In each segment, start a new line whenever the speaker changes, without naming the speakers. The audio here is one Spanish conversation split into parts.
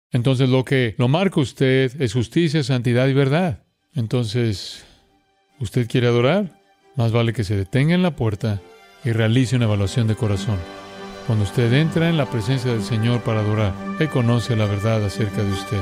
Entonces lo marca usted es justicia, santidad y verdad. Entonces, ¿usted quiere adorar? Más vale que se detenga en la puerta y realice una evaluación de corazón. Cuando usted entra en la presencia del Señor para adorar, Él conoce la verdad acerca de usted.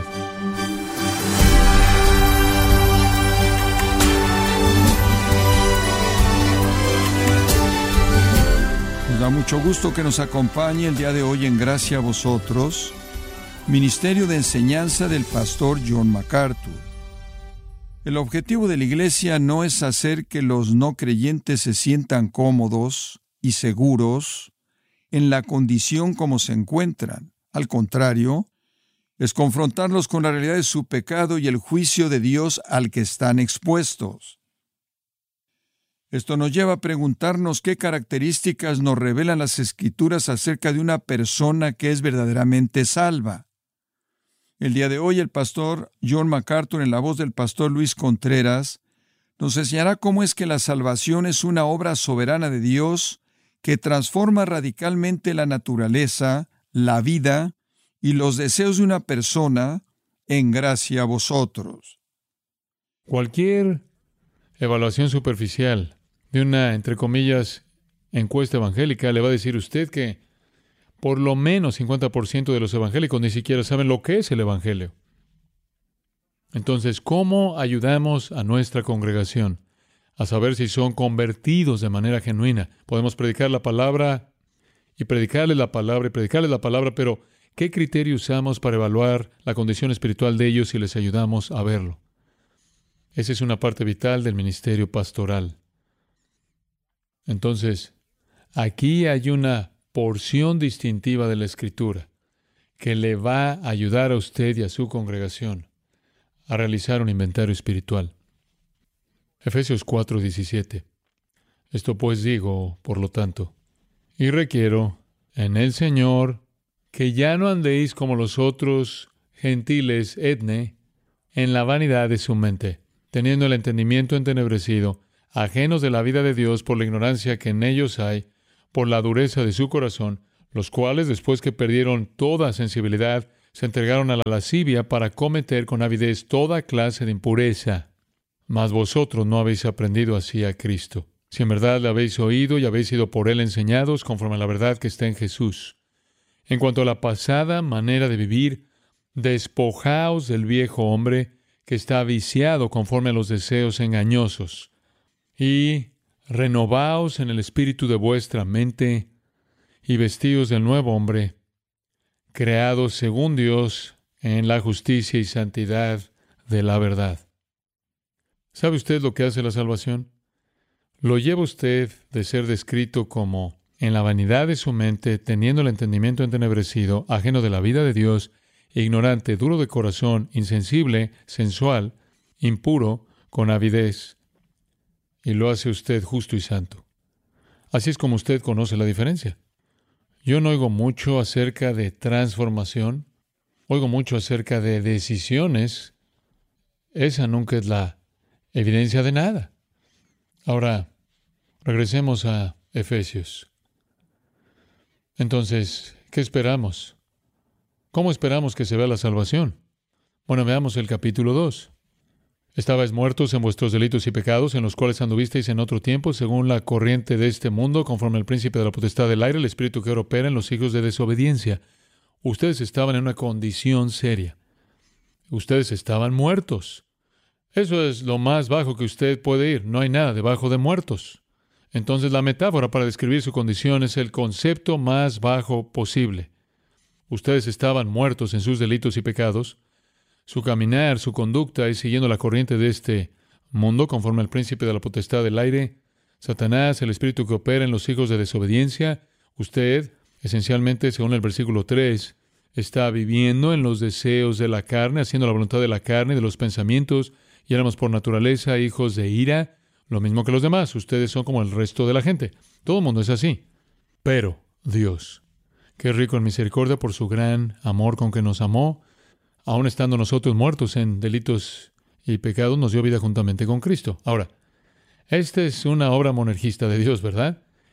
Nos da mucho gusto que nos acompañe el día de hoy en Gracia a Vosotros, Ministerio de Enseñanza del Pastor John MacArthur. El objetivo de la Iglesia no es hacer que los no creyentes se sientan cómodos y seguros en la condición como se encuentran. Al contrario, es confrontarlos con la realidad de su pecado y el juicio de Dios al que están expuestos. Esto nos lleva a preguntarnos qué características nos revelan las Escrituras acerca de una persona que es verdaderamente salva. El día de hoy el pastor John MacArthur, en la voz del pastor Luis Contreras, nos enseñará cómo es que la salvación es una obra soberana de Dios que transforma radicalmente la naturaleza, la vida y los deseos de una persona en gracia a vosotros.
Cualquier evaluación superficial de una, entre comillas, encuesta evangélica le va a decir a usted que por lo menos 50% de los evangélicos ni siquiera saben lo que es el Evangelio. Entonces, ¿cómo ayudamos a nuestra congregación a saber si son convertidos de manera genuina? Podemos predicar la palabra y predicarles la palabra y predicarles la palabra, pero ¿qué criterio usamos para evaluar la condición espiritual de ellos y les ayudamos a verlo? Esa es una parte vital del ministerio pastoral. Entonces, aquí hay una porción distintiva de la Escritura que le va a ayudar a usted y a su congregación a realizar un inventario espiritual. Efesios 4:17. Esto pues digo, por lo tanto, y requiero en el Señor que ya no andéis como los otros gentiles etne en la vanidad de su mente, teniendo el entendimiento entenebrecido, ajenos de la vida de Dios por la ignorancia que en ellos hay, por la dureza de su corazón, los cuales, después que perdieron toda sensibilidad, se entregaron a la lascivia para cometer con avidez toda clase de impureza. Mas vosotros no habéis aprendido así a Cristo, si en verdad le habéis oído y habéis sido por Él enseñados conforme a la verdad que está en Jesús. En cuanto a la pasada manera de vivir, despojaos del viejo hombre que está viciado conforme a los deseos engañosos, y renovaos en el espíritu de vuestra mente, y vestíos del nuevo hombre, creados según Dios en la justicia y santidad de la verdad. ¿Sabe usted lo que hace la salvación? Lo lleva usted de ser descrito como en la vanidad de su mente, teniendo el entendimiento entenebrecido, ajeno de la vida de Dios, ignorante, duro de corazón, insensible, sensual, impuro, con avidez. Y lo hace usted justo y santo. Así es como usted conoce la diferencia. Yo no oigo mucho acerca de transformación, oigo mucho acerca de decisiones. Esa nunca es la evidencia de nada. Ahora, regresemos a Efesios. Entonces, ¿qué esperamos? ¿Cómo esperamos que se vea la salvación? Bueno, veamos el capítulo 2. Estabais muertos en vuestros delitos y pecados, en los cuales anduvisteis en otro tiempo, según la corriente de este mundo, conforme al príncipe de la potestad del aire, el espíritu que ahora opera en los hijos de desobediencia. Ustedes estaban en una condición seria. Ustedes estaban muertos. Eso es lo más bajo que usted puede ir. No hay nada debajo de muertos. Entonces, la metáfora para describir su condición es el concepto más bajo posible. Ustedes estaban muertos en sus delitos y pecados. Su caminar, su conducta es siguiendo la corriente de este mundo, conforme al príncipe de la potestad del aire, Satanás, el espíritu que opera en los hijos de desobediencia. Usted, esencialmente, según el versículo 3, está viviendo en los deseos de la carne, haciendo la voluntad de la carne, de los pensamientos, y éramos por naturaleza hijos de ira, lo mismo que los demás. Ustedes son como el resto de la gente. Todo el mundo es así. Pero Dios, que es rico en misericordia por su gran amor con que nos amó, aun estando nosotros muertos en delitos y pecados, nos dio vida juntamente con Cristo. Ahora, esta es una obra monergista de Dios, ¿verdad?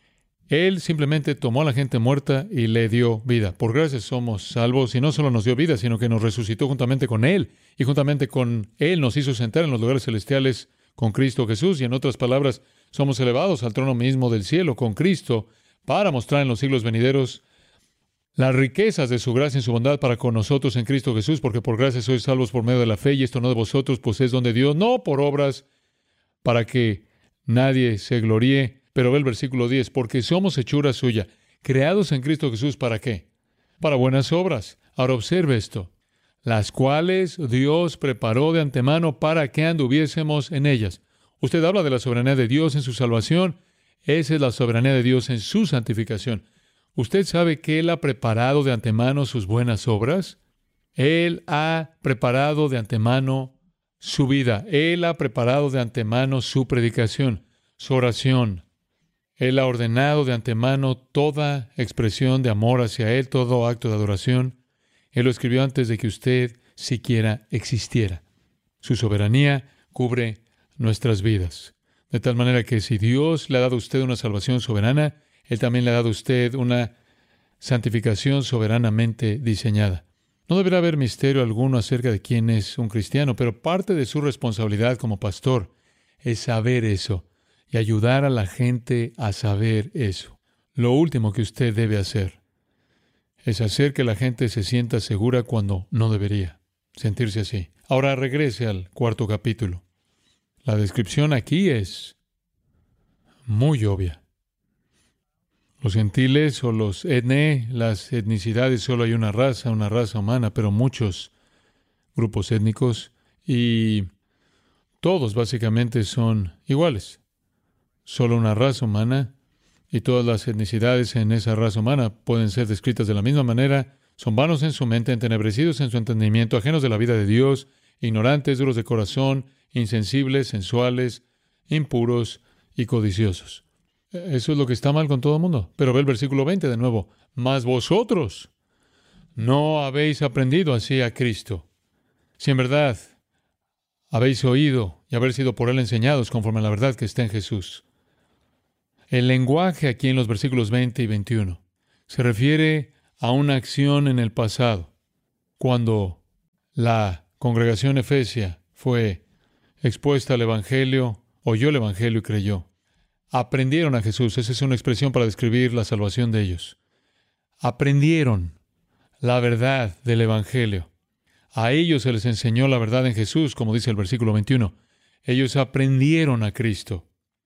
Él simplemente tomó a la gente muerta y le dio vida. Por gracia somos salvos, y no solo nos dio vida, sino que nos resucitó juntamente con Él, y juntamente con Él nos hizo sentar en los lugares celestiales con Cristo Jesús, y en otras palabras, somos elevados al trono mismo del cielo con Cristo para mostrar en los siglos venideros las riquezas de su gracia y su bondad para con nosotros en Cristo Jesús, porque por gracia sois salvos por medio de la fe, y esto no de vosotros, pues es don de Dios, no por obras, para que nadie se gloríe. Pero ve el versículo 10, porque somos hechura suya, creados en Cristo Jesús, ¿para qué? Para buenas obras. Ahora observe esto, las cuales Dios preparó de antemano para que anduviésemos en ellas. Usted habla de la soberanía de Dios en su salvación. Esa es la soberanía de Dios en su santificación. ¿Usted sabe que Él ha preparado de antemano sus buenas obras? Él ha preparado de antemano su vida. Él ha preparado de antemano su predicación, su oración. Él ha ordenado de antemano toda expresión de amor hacia Él, todo acto de adoración. Él lo escribió antes de que usted siquiera existiera. Su soberanía cubre nuestras vidas. De tal manera que si Dios le ha dado a usted una salvación soberana, Él también le ha dado a usted una santificación soberanamente diseñada. No deberá haber misterio alguno acerca de quién es un cristiano, pero parte de su responsabilidad como pastor es saber eso y ayudar a la gente a saber eso. Lo último que usted debe hacer es hacer que la gente se sienta segura cuando no debería sentirse así. Ahora regrese al 4º capítulo. La descripción aquí es muy obvia. Los gentiles o los etné, las etnicidades, solo hay una raza humana, pero muchos grupos étnicos, y todos básicamente son iguales. Solo una raza humana, y todas las etnicidades en esa raza humana pueden ser descritas de la misma manera. Son vanos en su mente, entenebrecidos en su entendimiento, ajenos de la vida de Dios, ignorantes, duros de corazón, insensibles, sensuales, impuros y codiciosos. Eso es lo que está mal con todo el mundo. Pero ve el versículo 20 de nuevo. Mas vosotros no habéis aprendido así a Cristo. Si en verdad habéis oído y haber sido por Él enseñados conforme a la verdad que está en Jesús. El lenguaje aquí en los versículos 20 y 21 se refiere a una acción en el pasado, cuando la congregación efesia fue expuesta al Evangelio, oyó el Evangelio y creyó. Aprendieron a Jesús. Esa es una expresión para describir la salvación de ellos. Aprendieron la verdad del Evangelio. A ellos se les enseñó la verdad en Jesús, como dice el versículo 21. Ellos aprendieron a Cristo.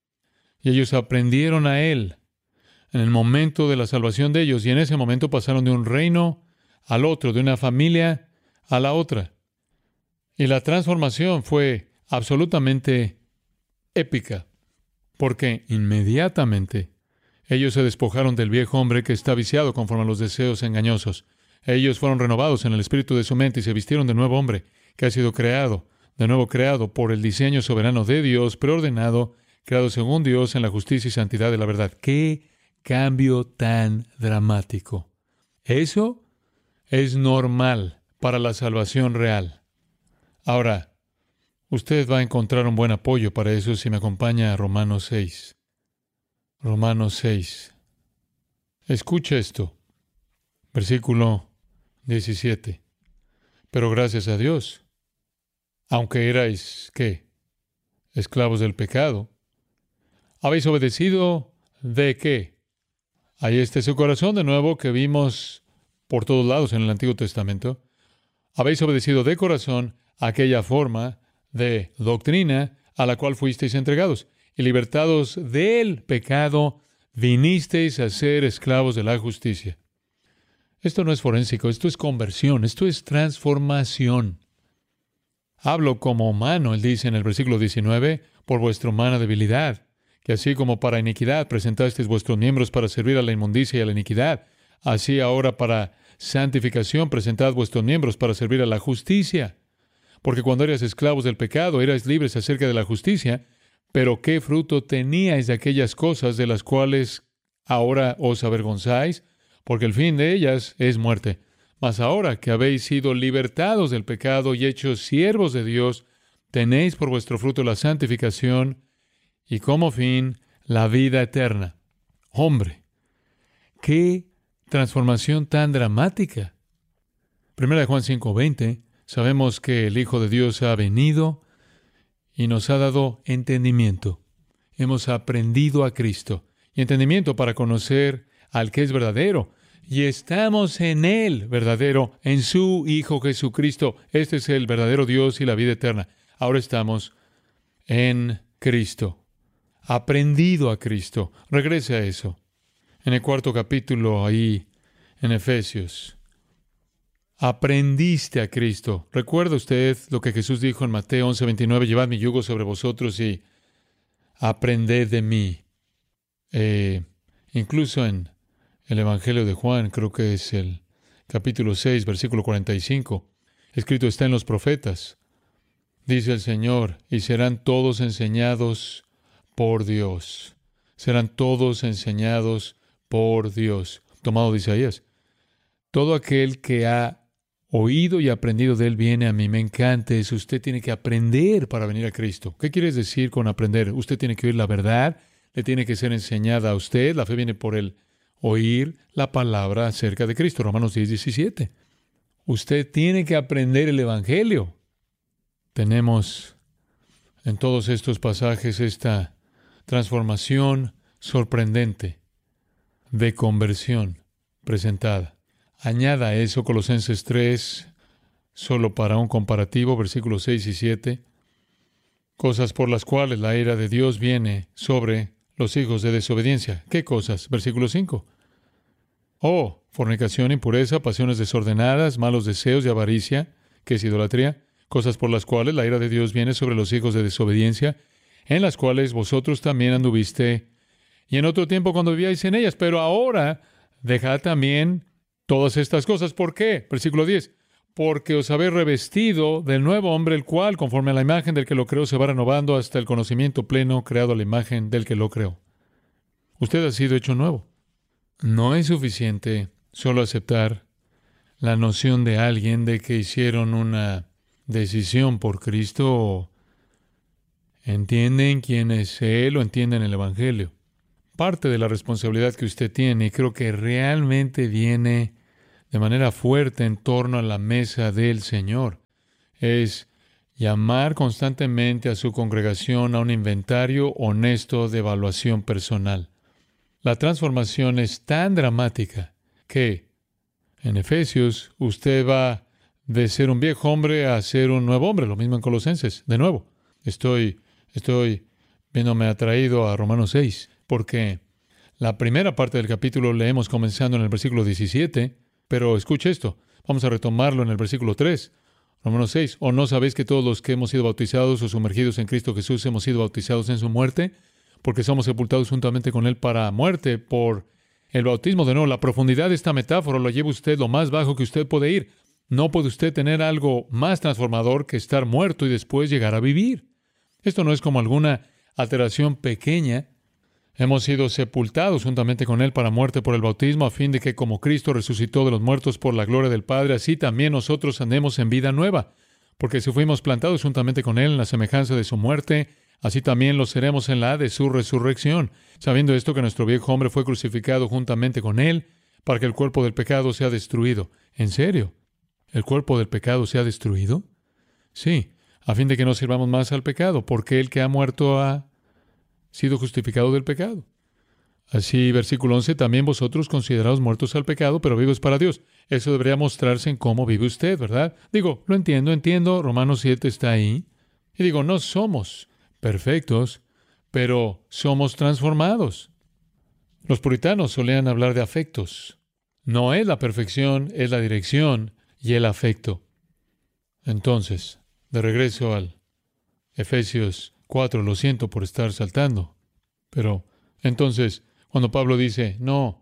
Y ellos aprendieron a Él en el momento de la salvación de ellos. Y en ese momento pasaron de un reino al otro, de una familia a la otra. Y la transformación fue absolutamente épica, porque inmediatamente ellos se despojaron del viejo hombre que está viciado conforme a los deseos engañosos. Ellos fueron renovados en el espíritu de su mente y se vistieron de nuevo hombre, que ha sido creado, de nuevo creado por el diseño soberano de Dios, preordenado, creado según Dios en la justicia y santidad de la verdad. ¡Qué cambio tan dramático! Eso es normal para la salvación real. Ahora, usted va a encontrar un buen apoyo para eso si me acompaña a Romanos 6. Romanos 6. Escucha esto. Versículo 17. Pero gracias a Dios, aunque erais, ¿qué? Esclavos del pecado, habéis obedecido ¿de qué? Ahí está su corazón de nuevo que vimos por todos lados en el Antiguo Testamento. Habéis obedecido de corazón aquella forma de doctrina a la cual fuisteis entregados, y libertados del pecado, vinisteis a ser esclavos de la justicia. Esto no es forénsico, esto es conversión, esto es transformación. Hablo como humano, él dice en el versículo 19, por vuestra humana debilidad, que así como para iniquidad presentasteis vuestros miembros para servir a la inmundicia y a la iniquidad, así ahora para santificación presentad vuestros miembros para servir a la justicia. Porque cuando erais esclavos del pecado, erais libres acerca de la justicia, pero ¿qué fruto teníais de aquellas cosas de las cuales ahora os avergonzáis? Porque el fin de ellas es muerte. Mas ahora que habéis sido libertados del pecado y hechos siervos de Dios, tenéis por vuestro fruto la santificación y como fin la vida eterna. Hombre, ¡Qué transformación tan dramática! Primera de Juan 5:20, sabemos que el Hijo de Dios ha venido y nos ha dado entendimiento. Hemos aprendido a Cristo y entendimiento para conocer al que es verdadero. Y estamos en Él, verdadero, en su Hijo Jesucristo. Este es el verdadero Dios y la vida eterna. Ahora estamos en Cristo. Aprendido a Cristo. Regrese a eso. En el 4º capítulo, ahí en Efesios. Aprendiste a Cristo. ¿Recuerda usted lo que Jesús dijo en Mateo 11:29? Llevad mi yugo sobre vosotros y aprended de mí. Incluso en el Evangelio de Juan, creo que es el capítulo 6, versículo 45, escrito está en los profetas. Dice el Señor, y serán todos enseñados por Dios. Serán todos enseñados por Dios. Tomado de Isaías. Todo aquel que ha oído y aprendido de Él viene a mí. Me encanta eso. Usted tiene que aprender para venir a Cristo. ¿Qué quieres decir con aprender? Usted tiene que oír la verdad, le tiene que ser enseñada a usted. La fe viene por el oír la palabra acerca de Cristo. Romanos 10:17. Usted tiene que aprender el Evangelio. Tenemos en todos estos pasajes esta transformación sorprendente de conversión presentada. Añada a eso Colosenses 3, solo para un comparativo, versículos 6 y 7. Cosas por las cuales la ira de Dios viene sobre los hijos de desobediencia. ¿Qué cosas? Versículo 5. Fornicación, impureza, pasiones desordenadas, malos deseos y avaricia, que es idolatría. Cosas por las cuales la ira de Dios viene sobre los hijos de desobediencia, en las cuales vosotros también anduviste, y en otro tiempo cuando vivíais en ellas. Pero ahora dejad también todas estas cosas. ¿Por qué? Versículo 10. Porque os habéis revestido del nuevo hombre, el cual, conforme a la imagen del que lo creó, se va renovando hasta el conocimiento pleno, creado a la imagen del que lo creó. Usted ha sido hecho nuevo. No es suficiente solo aceptar la noción de alguien de que hicieron una decisión por Cristo o entienden quién es Él o entienden el Evangelio. Parte de la responsabilidad que usted tiene, y creo que realmente viene de manera fuerte en torno a la mesa del Señor, es llamar constantemente a su congregación a un inventario honesto de evaluación personal. La transformación es tan dramática que en Efesios usted va de ser un viejo hombre a ser un nuevo hombre. Lo mismo en Colosenses. De nuevo, estoy viéndome atraído a Romanos 6, porque la primera parte del capítulo leemos comenzando en el versículo 17, pero escuche esto. Vamos a retomarlo en el versículo 3. Romanos 6. ¿O no sabéis que todos los que hemos sido bautizados o sumergidos en Cristo Jesús hemos sido bautizados en su muerte? Porque somos sepultados juntamente con Él para muerte por el bautismo. De nuevo, la profundidad de esta metáfora lo lleva usted lo más bajo que usted puede ir. No puede usted tener algo más transformador que estar muerto y después llegar a vivir. Esto no es como alguna alteración pequeña. Hemos sido sepultados juntamente con Él para muerte por el bautismo, a fin de que como Cristo resucitó de los muertos por la gloria del Padre, así también nosotros andemos en vida nueva. Porque si fuimos plantados juntamente con Él en la semejanza de su muerte, así también lo seremos en la de su resurrección, sabiendo esto que nuestro viejo hombre fue crucificado juntamente con Él, para que el cuerpo del pecado sea destruido. ¿En serio? ¿El cuerpo del pecado se ha destruido? Sí, a fin de que no sirvamos más al pecado, porque el que ha muerto ha sido justificado del pecado. Así, versículo 11, también vosotros considerados muertos al pecado, pero vivos para Dios. Eso debería mostrarse en cómo vive usted, ¿verdad? Digo, lo entiendo, Romanos 7 está ahí. Y digo, no somos perfectos, pero somos transformados. Los puritanos solían hablar de afectos. No es la perfección, es la dirección y el afecto. Entonces, de regreso al Efesios 4, lo siento por estar saltando, pero entonces, cuando Pablo dice, no,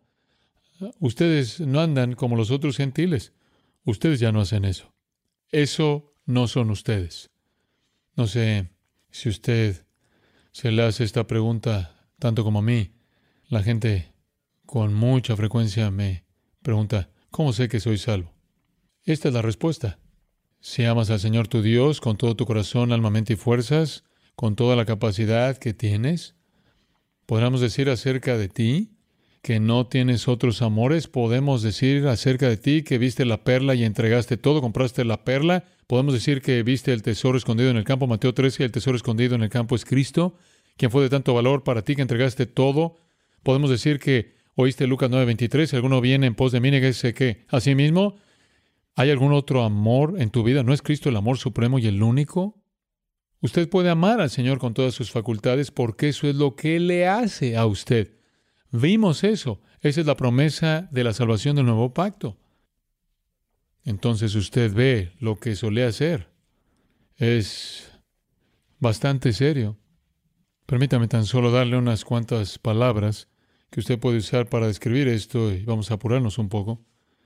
ustedes no andan como los otros gentiles, ustedes ya no hacen eso. Eso no son ustedes. No sé si usted se le hace esta pregunta tanto como a mí. La gente con mucha frecuencia me pregunta, ¿cómo sé que soy salvo? Esta es la respuesta. Si amas al Señor tu Dios con todo tu corazón, alma, mente y fuerzas, con toda la capacidad que tienes, podríamos decir acerca de ti que no tienes otros amores. Podemos decir acerca de ti que viste la perla y entregaste todo, compraste la perla. Podemos decir que viste el tesoro escondido en el campo, Mateo 13, el tesoro escondido en el campo es Cristo, quien fue de tanto valor para ti que entregaste todo. Podemos decir que oíste Lucas 9:23, si alguno viene en pos de mí, niéguese que asimismo. ¿Hay algún otro amor en tu vida? ¿No es Cristo el amor supremo y el único? Usted puede amar al Señor con todas sus facultades porque eso es lo que Él le hace a usted. Vimos eso. Esa es la promesa de la salvación del nuevo pacto. Entonces usted ve lo que solía hacer. Es bastante serio. Permítame tan solo darle unas cuantas palabras que usted puede usar para describir esto y vamos a apurarnos un poco.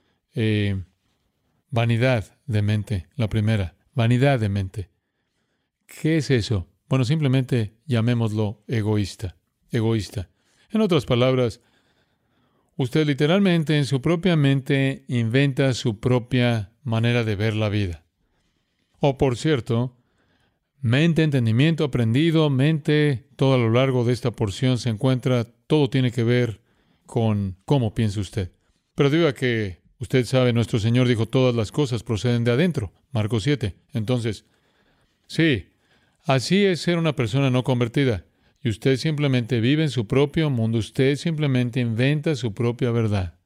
Vanidad de mente, la primera. Vanidad de mente. ¿Qué es eso? Bueno, simplemente llamémoslo egoísta. Egoísta. En otras palabras, usted literalmente en su propia mente inventa su propia manera de ver la vida. O, por cierto, mente, entendimiento, aprendido, mente, todo a lo largo de esta porción se encuentra, todo tiene que ver con cómo piensa usted. Pero diga que usted sabe, nuestro Señor dijo, todas las cosas proceden de adentro. Marcos 7. Entonces, sí, así es ser una persona no convertida. Y usted simplemente vive en su propio mundo. Usted simplemente inventa su propia verdad.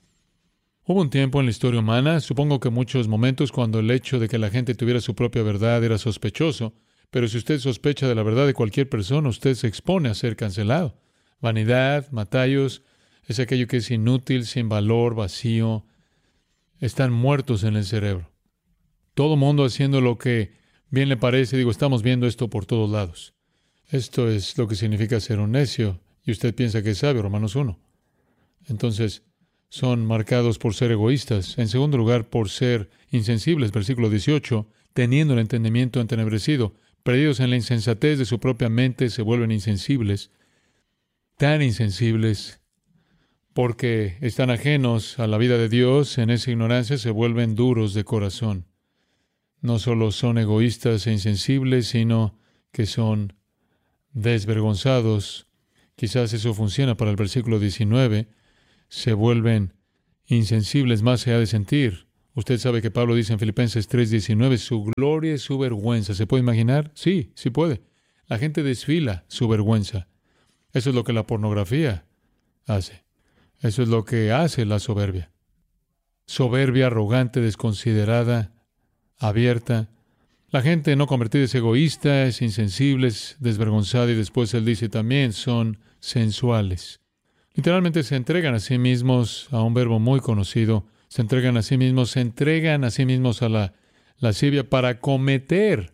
Hubo un tiempo en la historia humana, supongo que muchos momentos, cuando el hecho de que la gente tuviera su propia verdad era sospechoso. Pero si usted sospecha de la verdad de cualquier persona, usted se expone a ser cancelado. Vanidad, matayos, es aquello que es inútil, sin valor, vacío. Están muertos en el cerebro. Todo mundo haciendo lo que bien le parece. Estamos viendo esto por todos lados. Esto es lo que significa ser un necio. Y usted piensa que es sabio, Romanos 1. Entonces, son marcados por ser egoístas. En segundo lugar, por ser insensibles, versículo 18, teniendo el entendimiento entenebrecido, perdidos en la insensatez de su propia mente, se vuelven insensibles. Tan insensibles porque están ajenos a la vida de Dios, en esa ignorancia se vuelven duros de corazón. No solo son egoístas e insensibles, sino que son desvergonzados. Quizás eso funciona para el versículo 19. Se vuelven insensibles más allá de sentir. Usted sabe que Pablo dice en Filipenses 3:19, su gloria es su vergüenza. ¿Se puede imaginar? Sí, sí puede. La gente desfila su vergüenza. Eso es lo que la pornografía hace. Eso es lo que hace la soberbia. Soberbia, arrogante, desconsiderada, abierta. La gente no convertida es egoísta, es insensible, es desvergonzada y después él dice también son sensuales. Literalmente se entregan a sí mismos a un verbo muy conocido. Se entregan a sí mismos a la lascivia para cometer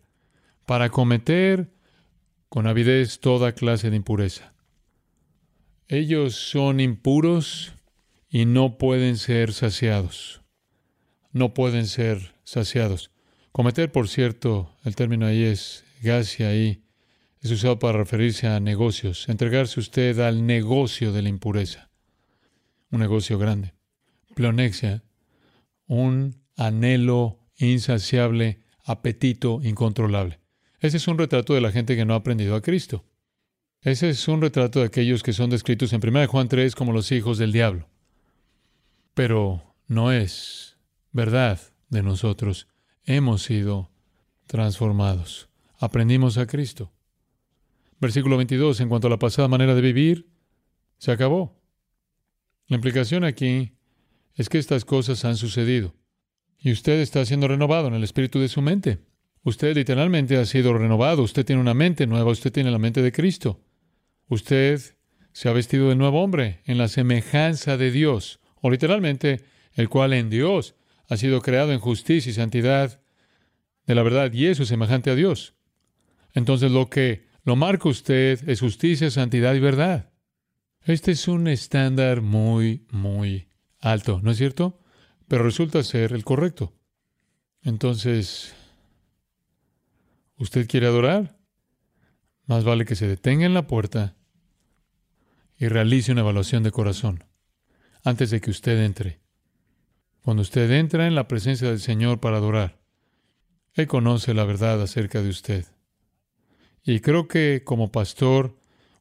con avidez toda clase de impureza. Ellos son impuros y no pueden ser saciados. No pueden ser saciados. Cometer, por cierto, el término ahí es gasia, ahí es usado para referirse a negocios. Entregarse usted al negocio de la impureza. Un negocio grande. Pleonexia, un anhelo insaciable, apetito incontrolable. Ese es un retrato de la gente que no ha aprendido a Cristo. Ese es un retrato de aquellos que son descritos en 1 Juan 3 como los hijos del diablo. Pero no es verdad de nosotros. Hemos sido transformados. Aprendimos a Cristo. Versículo 22, en cuanto a la pasada manera de vivir, se acabó. La implicación aquí es que estas cosas han sucedido. Y usted está siendo renovado en el espíritu de su mente. Usted literalmente ha sido renovado. Usted tiene una mente nueva. Usted tiene la mente de Cristo. Usted se ha vestido de nuevo hombre en la semejanza de Dios. O literalmente, el cual en Dios ha sido creado en justicia y santidad de la verdad. Y eso es semejante a Dios. Entonces lo que lo marca usted es justicia, santidad y verdad. Este es un estándar muy, muy alto, ¿no es cierto? Pero resulta ser el correcto. Entonces, ¿usted quiere adorar? Más vale que se detenga en la puerta y realice una evaluación de corazón antes de que usted entre. Cuando usted entra en la presencia del Señor para adorar, Él conoce la verdad acerca de usted. Y creo que como pastor,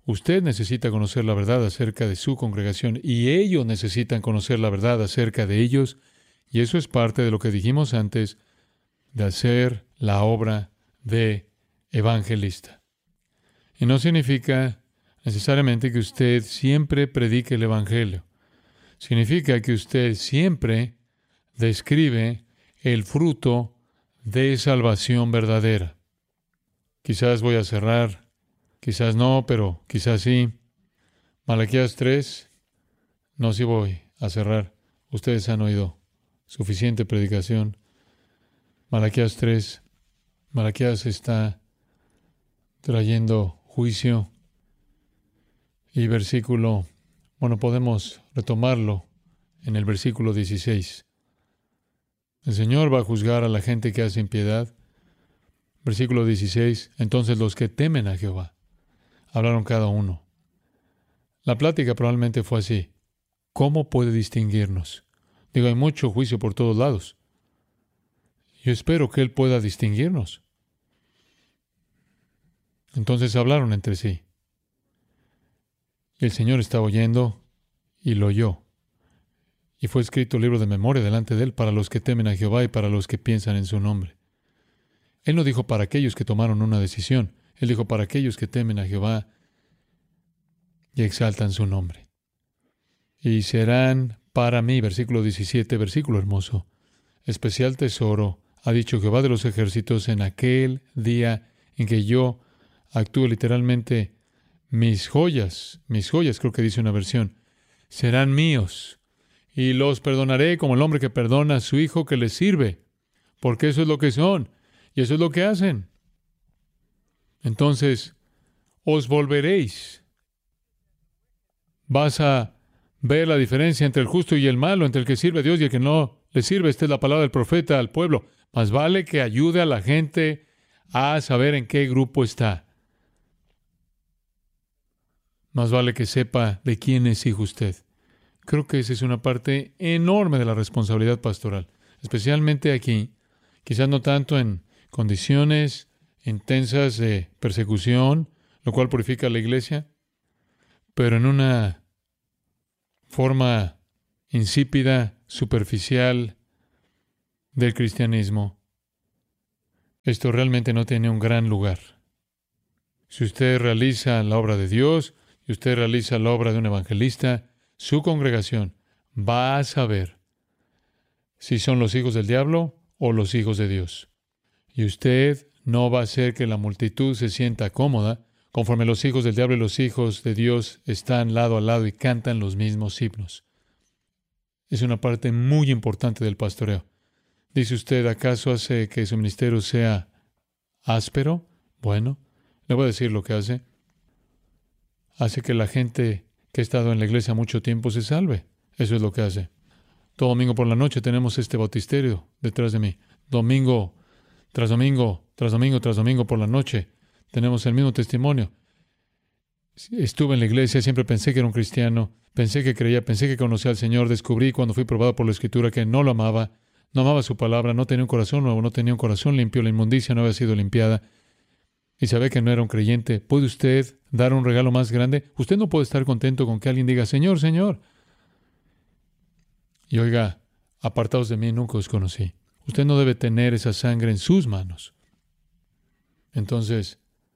Usted necesita conocer la verdad acerca de su congregación y ellos necesitan conocer la verdad acerca de ellos. Y eso es parte de lo que dijimos antes de hacer la obra de evangelista. Y no significa necesariamente que usted siempre predique el evangelio. Significa que usted siempre describe el fruto de salvación verdadera. Quizás voy a cerrar, quizás no, pero quizás sí. Malaquías 3, no, sí voy a cerrar. Ustedes han oído suficiente predicación. Malaquías 3, Malaquías está trayendo juicio. Y podemos retomarlo en el versículo 16. El Señor va a juzgar a la gente que hace impiedad. Versículo 16. Entonces los que temen a Jehová hablaron cada uno. La plática probablemente fue así. ¿Cómo puede distinguirnos? Digo, hay mucho juicio por todos lados. Yo espero que Él pueda distinguirnos. Entonces hablaron entre sí. Y el Señor estaba oyendo y lo oyó. Y fue escrito el libro de memoria delante de Él para los que temen a Jehová y para los que piensan en su nombre. Él no dijo para aquellos que tomaron una decisión. Él dijo para aquellos que temen a Jehová y exaltan su nombre. Y serán para mí, versículo 17, versículo hermoso, especial tesoro, ha dicho Jehová de los ejércitos, en aquel día en que yo actúo literalmente, mis joyas, creo que dice una versión, serán míos, y los perdonaré como el hombre que perdona a su hijo que le sirve, porque eso es lo que son, y eso es lo que hacen. Entonces, os volveréis. Vas a ver la diferencia entre el justo y el malo, entre el que sirve a Dios y el que no le sirve. Esta es la palabra del profeta al pueblo. Más vale que ayude a la gente a saber en qué grupo está. Más vale que sepa de quién es hijo usted. Creo que esa es una parte enorme de la responsabilidad pastoral, especialmente aquí, quizás no tanto en condiciones intensas de persecución, lo cual purifica a la iglesia, pero en una forma insípida, superficial del cristianismo. Esto realmente no tiene un gran lugar. Si usted realiza la obra de Dios y usted realiza la obra de un evangelista, su congregación va a saber si son los hijos del diablo o los hijos de Dios. Y usted no va a hacer que la multitud se sienta cómoda conforme los hijos del diablo y los hijos de Dios están lado a lado y cantan los mismos himnos. Es una parte muy importante del pastoreo. Dice usted, ¿acaso hace que su ministerio sea áspero? Bueno, le voy a decir lo que hace. Hace que la gente que ha estado en la iglesia mucho tiempo se salve. Eso es lo que hace. Todo domingo por la noche tenemos este bautisterio detrás de mí. Domingo tras domingo, tras domingo, tras domingo por la noche, tenemos el mismo testimonio. Estuve en la iglesia, siempre pensé que era un cristiano, pensé que creía, pensé que conocía al Señor, descubrí cuando fui probado por la Escritura que no lo amaba, no amaba su palabra, no tenía un corazón nuevo, no tenía un corazón limpio, la inmundicia no había sido limpiada y sabía que no era un creyente. ¿Puede usted dar un regalo más grande? Usted no puede estar contento con que alguien diga, Señor, Señor. Y oiga, apartaos de mí, nunca os conocí. Usted no debe tener esa sangre en sus manos. Entonces,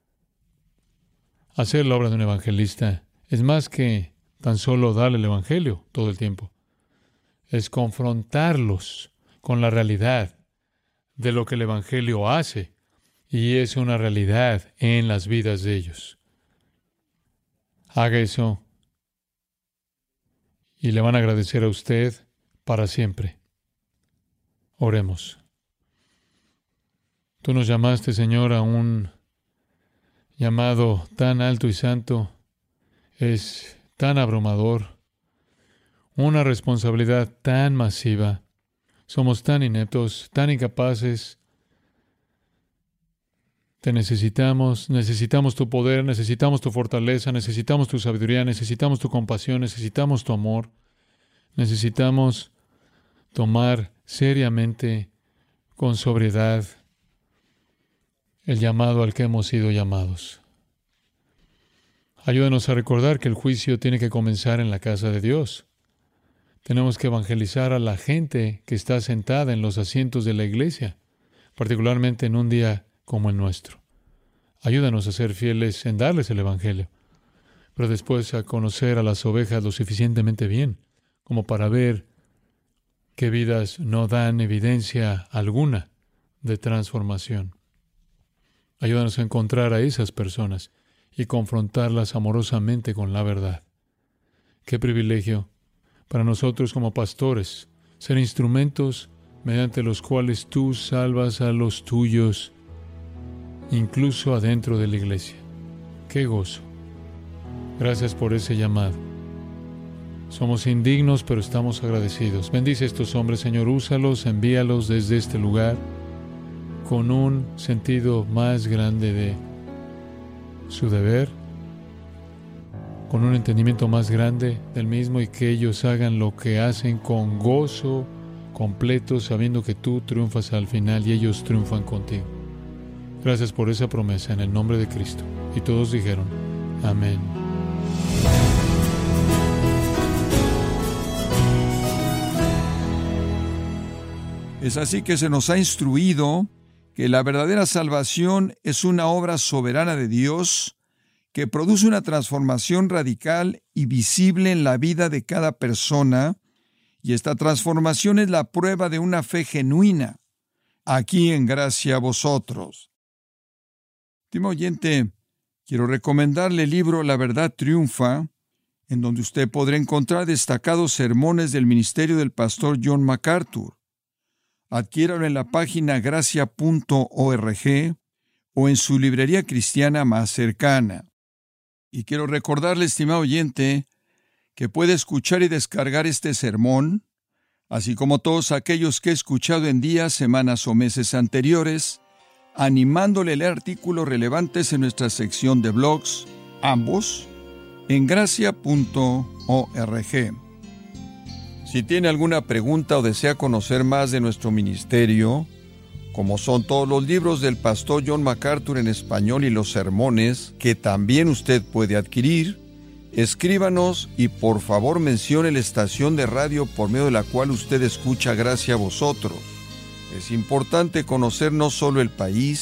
hacer la obra de un evangelista es más que tan solo darle el evangelio todo el tiempo. Es confrontarlos con la realidad de lo que el evangelio hace, y es una realidad en las vidas de ellos. Haga eso y le van a agradecer a usted para siempre. Oremos. Tú nos llamaste, Señor, a un llamado tan alto y santo, es tan abrumador, una responsabilidad tan masiva. Somos tan ineptos, tan incapaces. Te necesitamos tu poder, necesitamos tu fortaleza, necesitamos tu sabiduría, necesitamos tu compasión, necesitamos tu amor. Necesitamos tomar seriamente, con sobriedad, el llamado al que hemos sido llamados. Ayúdanos a recordar que el juicio tiene que comenzar en la casa de Dios. Tenemos que evangelizar a la gente que está sentada en los asientos de la iglesia, particularmente en un día como el nuestro. Ayúdanos a ser fieles en darles el evangelio, pero después a conocer a las ovejas lo suficientemente bien como para ver qué vidas no dan evidencia alguna de transformación. Ayúdanos a encontrar a esas personas y confrontarlas amorosamente con la verdad. Qué privilegio para nosotros como pastores ser instrumentos mediante los cuales tú salvas a los tuyos, incluso adentro de la iglesia. ¡Qué gozo! Gracias por ese llamado. Somos indignos, pero estamos agradecidos. Bendice a estos hombres, Señor. Úsalos, envíalos desde este lugar con un sentido más grande de su deber, con un entendimiento más grande del mismo, y que ellos hagan lo que hacen con gozo completo, sabiendo que tú triunfas al final y ellos triunfan contigo. Gracias por esa promesa en el nombre de Cristo. Y todos dijeron, amén.
Es así que se nos ha instruido que la verdadera salvación es una obra soberana de Dios que produce una transformación radical y visible en la vida de cada persona, y esta transformación es la prueba de una fe genuina, aquí en Gracia a Vosotros. Estimado oyente, quiero recomendarle el libro La Verdad Triunfa, en donde usted podrá encontrar destacados sermones del ministerio del pastor John MacArthur. Adquiéralo en la página gracia.org o en su librería cristiana más cercana. Y quiero recordarle, estimado oyente, que puede escuchar y descargar este sermón, así como todos aquellos que he escuchado en días, semanas o meses anteriores, animándole a leer artículos relevantes en nuestra sección de blogs, ambos, en gracia.org. Si tiene alguna pregunta o desea conocer más de nuestro ministerio, como son todos los libros del pastor John MacArthur en español y los sermones que también usted puede adquirir, escríbanos y por favor mencione la estación de radio por medio de la cual usted escucha Gracia a Vosotros. Es importante conocer no solo el país,